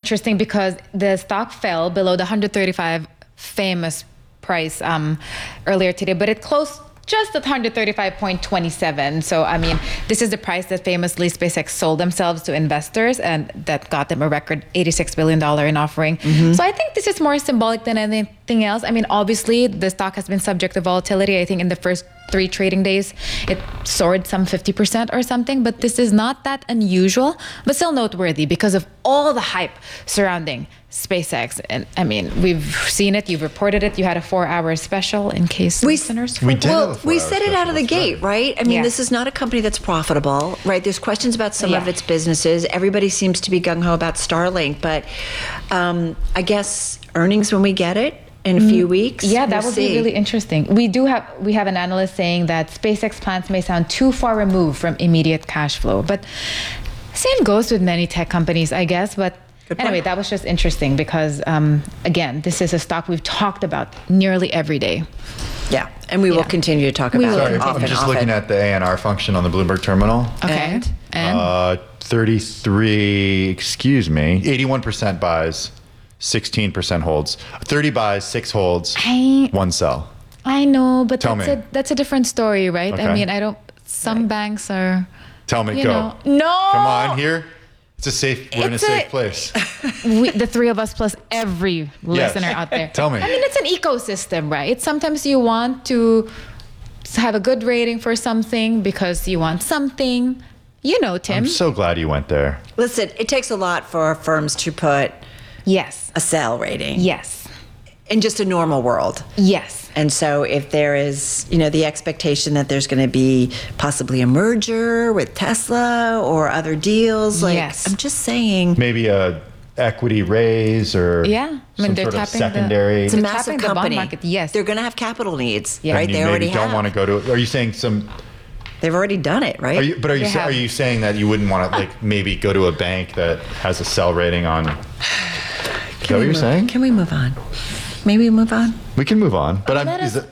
interesting because the stock fell below the 135 famous price earlier today, but it closed just at 135.27. So, I mean, this is the price that famously SpaceX sold themselves to investors, and that got them a record $86 billion in offering. So I think this is more symbolic than anything else. I mean, obviously, the stock has been subject to volatility. I think in the first 3 trading days, it soared some 50% or something, but this is not that unusual, but still noteworthy because of all the hype surrounding SpaceX. And I mean, we've seen it, you've reported it, you had a 4-hour special in case listeners. We did. Well, we said it out of the gate, right? I mean, Yeah. this is not a company that's profitable, right? There's questions about some of its businesses. Everybody seems to be gung-ho about Starlink, but I guess earnings when we get it in a few weeks. Yeah, that we'll would be really interesting. We have an analyst saying that SpaceX plans may sound too far removed from immediate cash flow, but same goes with many tech companies, I guess. But anyway, that was just interesting because, again, this is a stock we've talked about nearly every day. Yeah, and we will continue to talk about Sorry, it often. I'm just looking at the ANR function on the Bloomberg terminal. Okay. And 33, 81% buys, 16% holds. 30 buys, 6 holds, 1 sell. I know, but Tell that's a different story, right? Okay. I mean, some banks are... Tell me, You go. know, no. Come on, here. We're in a safe place. The three of us plus every listener out there. Tell me. I mean, it's an ecosystem, right? Sometimes you want to have a good rating for something because you want something. You know, Tim. I'm so glad you went there. Listen, it takes a lot for firms to put Yes. a sell rating Yes. in just a normal world. Yes. And so if there is, the expectation that there's going to be possibly a merger with Tesla or other deals, Yes. I'm just saying. Maybe a equity raise or Yeah. I mean, some they're sort of tapping secondary. It's a They're massive tapping the bond company. market, yes. They're going to have capital needs, Yeah. right? And you They already maybe don't have. want to go to. Are you saying some? They've already done it, right? Are you saying that you wouldn't want to maybe go to a bank that has a sell rating on? Is that what you're saying? Can we move on? Maybe move on? We can move on, but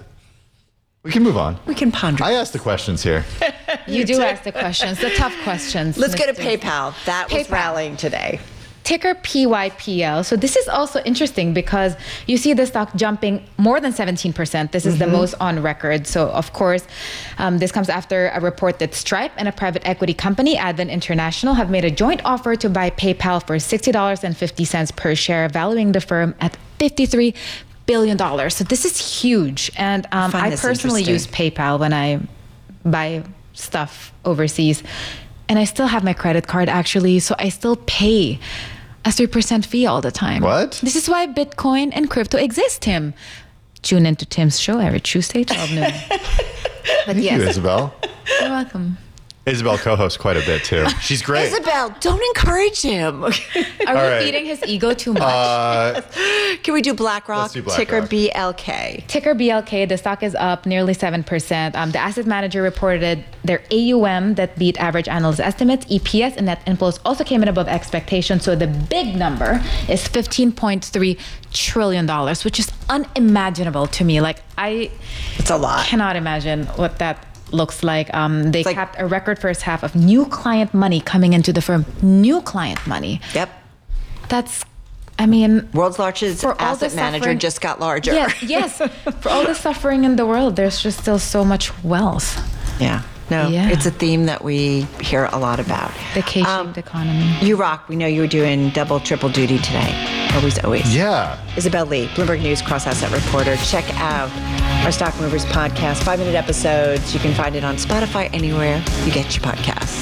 we can move on. We can ponder. I asked the questions here. You do ask the questions, the tough questions. Let's go to Mr. PayPal. That was PayPal. rallying today. Ticker PYPL. So this is also interesting because you see the stock jumping more than 17%. This is the most on record. So of course, this comes after a report that Stripe and a private equity company, Advent International, have made a joint offer to buy PayPal for $60.50 per share, valuing the firm at $53 billion. So this is huge. And I this personally use interesting. PayPal when I buy stuff overseas. And I still have my credit card actually, so I still pay a 3% fee all the time. What? This is why Bitcoin and crypto exist, Tim. Tune into Tim's show every Tuesday, 12 noon. But Thank you, yes, Isabel. you're welcome. Isabel co-hosts quite a bit too. She's great. Isabel, don't encourage him. Are we right. feeding his ego too much? Can we do BlackRock? Let's do BlackRock. Ticker BLK. Ticker BLK, the stock is up nearly 7%. The asset manager reported their AUM that beat average analyst estimates. EPS and net inflows also came in above expectations. So the big number is $15.3 trillion, which is unimaginable to me. It's a lot. Cannot imagine what that looks like. They capped a record first half of new client money coming into the firm. New client money. Yep. That's, I mean... World's largest For all the asset manager suffering- just got larger. Yes. For all the suffering in the world, there's just still so much wealth. Yeah. No, Yeah. it's a theme that we hear a lot about. The K-shaped economy. You rock. We know you were doing double, triple duty today. Always. Yeah. Isabel Lee, Bloomberg News cross-asset reporter. Check out our Stock Movers podcast, 5-minute episodes. You can find it on Spotify, anywhere you get your podcasts.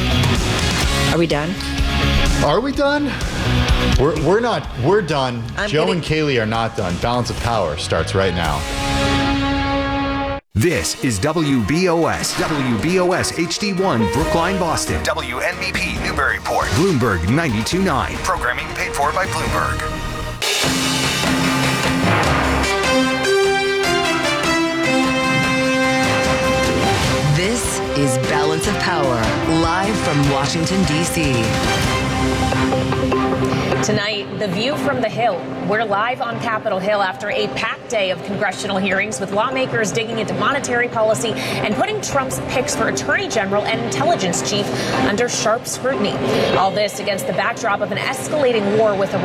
Are we done? Are we done? We're not. We're done. Joe getting- and Kaylee are not done. Balance of Power starts right now. This is WBOS HD1 Brookline, Boston. WNBP Newburyport. Bloomberg 92.9. Programming paid for by Bloomberg. This is Balance of Power, live from Washington, D.C. Tonight, The View from the Hill. We're live on Capitol Hill after a packed day of congressional hearings with lawmakers digging into monetary policy and putting Trump's picks for attorney general and intelligence chief under sharp scrutiny. All this against the backdrop of an escalating war with Iran.